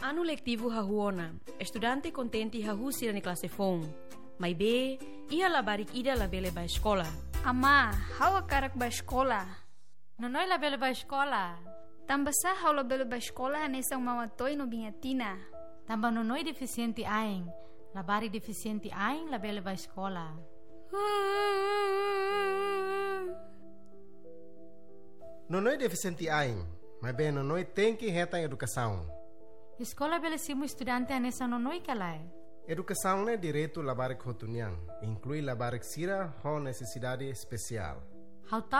Ano letivo hahuona, estudante contente hahusi na klase fong. May be, ia labarik ida labele ba escola. Ama, hawa karak ba escola? Nonoy labele ba escola? Tambasa hawa labele ba escola nesang mamatoy no bingatina. Tamba nonoy deficiente aing. Labari deficiente aing labele ba escola. Nonoy deficiente aing, mas bem nonoy tem que reta educação. Escola belesimo estudante anessa nonoy kalai. Educação é direito labarik hotuniang, inclui labarik sira ho necessidade especial. How